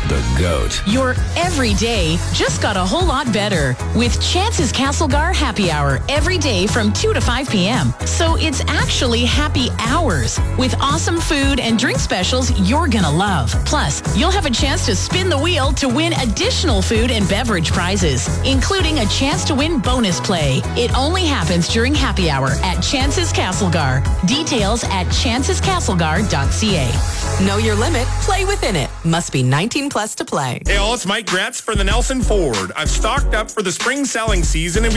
the GOAT. Your everyday just got a whole lot better with Chance's Castlegar Happy Hour every day from 2 to 5 p.m. So it's actually happy hours with awesome food and drink specials you're gonna love. Plus, you'll have a chance to spin the wheel to win additional food and beverage prizes, including a chance to win bonus play. It only happens during Happy Hour at Chance's Castlegar. Details at chancescastlegar.ca. Know your limit. Play within it. Must be 19 plus to play. Hey all, it's Mike Gratz for the Nelson Ford. I've stocked up for the spring selling season and